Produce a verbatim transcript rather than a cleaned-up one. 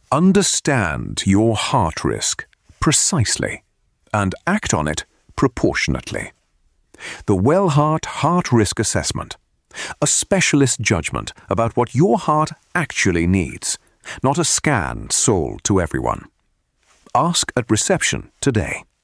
Understand your heart risk precisely and act on it proportionately. The Wellheart Heart Risk Assessment. A specialist judgment about what your heart actually needs, not a scan sold to everyone. Ask at reception today.